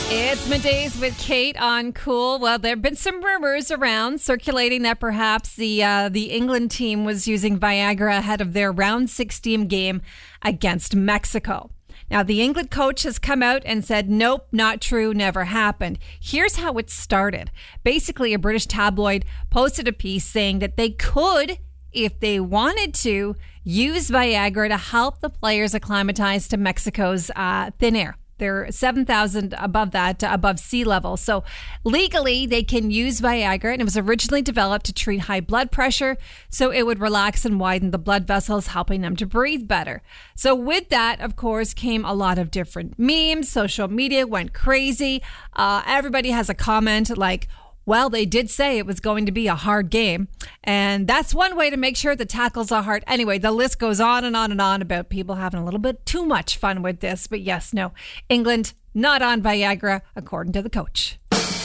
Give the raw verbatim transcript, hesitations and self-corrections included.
It's Middays with Kate on Cool. Well, there have been some rumors around circulating that perhaps the uh, the England team was using Viagra ahead of their round sixteen game against Mexico. Now, the England coach has come out and said, nope, not true, never happened. Here's how it started. Basically, a British tabloid posted a piece saying that they could, if they wanted to, use Viagra to help the players acclimatize to Mexico's uh, thin air. They're seven thousand above that, uh, above sea level. So legally, they can use Viagra, and it was originally developed to treat high blood pressure, so it would relax and widen the blood vessels, helping them to breathe better. So with that, of course, came a lot of different memes. Social media went crazy. Uh, everybody has a comment like, well, they did say it was going to be a hard game. And that's one way to make sure the tackles are hard. Anyway, the list goes on and on and on about people having a little bit too much fun with this. But yes, no, England not on Viagra, according to the coach.